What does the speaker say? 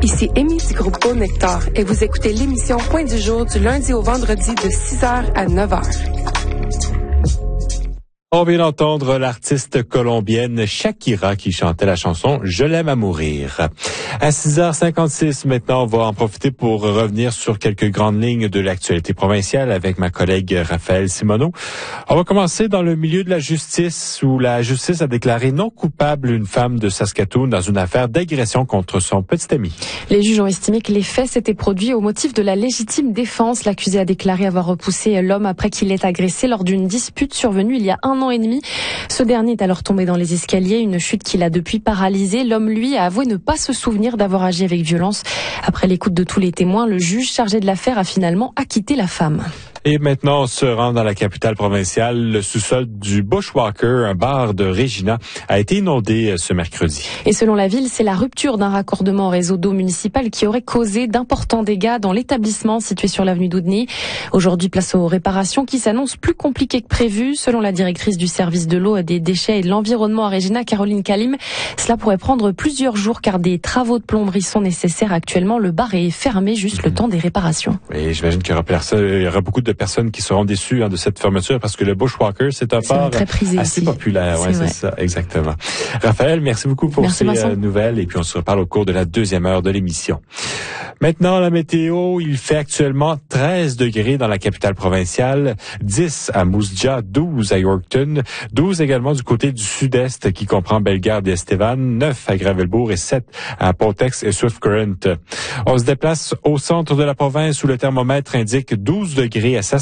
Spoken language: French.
Ici Amy du groupe Beau Nectar et vous écoutez l'émission Point du jour du lundi au vendredi de 6h à 9h. On vient d'entendre l'artiste colombienne Shakira qui chantait la chanson « Je l'aime à mourir ». À 6h56 maintenant, on va en profiter pour revenir sur quelques grandes lignes de l'actualité provinciale avec ma collègue Raphaël Simoneau. On va commencer dans le milieu de la justice où la justice a déclaré non coupable une femme de Saskatoon dans une affaire d'agression contre son petit ami. Les juges ont estimé que les faits s'étaient produits au motif de la légitime défense. L'accusé a déclaré avoir repoussé l'homme après qu'il l'ait agressé lors d'une dispute survenue il y a 1 an et demi. Ce dernier est alors tombé dans les escaliers, une chute qui l'a depuis paralysé. L'homme, lui, a avoué ne pas se souvenir d'avoir agi avec violence. Après l'écoute de tous les témoins, le juge chargé de l'affaire a finalement acquitté la femme. Et maintenant, on se rend dans la capitale provinciale. Le sous-sol du Bushwalker, un bar de Regina, a été inondé ce mercredi. Et selon la ville, c'est la rupture d'un raccordement au réseau d'eau municipal qui aurait causé d'importants dégâts dans l'établissement situé sur l'avenue d'Oudney. Aujourd'hui, place aux réparations qui s'annoncent plus compliquées que prévu. Selon la directrice du service de l'eau, des déchets et de l'environnement à Regina, Caroline Kalim, cela pourrait prendre plusieurs jours car des travaux de plomberie sont nécessaires actuellement. Le bar est fermé juste le temps des réparations. Et j'imagine qu'il y aura beaucoup de personnes qui seront déçues de cette fermeture parce que le Bushwalker, c'est un bar assez populaire. Ouais, c'est ça, exactement. Raphaël, merci beaucoup pour ces nouvelles et puis on se reparle au cours de la deuxième heure de l'émission. Maintenant, la météo, il fait actuellement 13 degrés dans la capitale provinciale, 10 à Moose Jaw, 12 à Yorkton, 12 également du côté du sud-est qui comprend Bellegarde et Estevan, 9 à Gravelbourg et 7 à Pontex et Swift Current. On se déplace au centre de la province où le thermomètre indique 12 degrés à